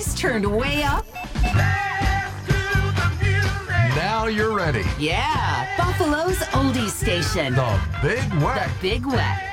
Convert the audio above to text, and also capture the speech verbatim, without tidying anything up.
voice turned way up? Now you're ready. Yeah, Buffalo's oldies station. The Big The Wet. Big Wet.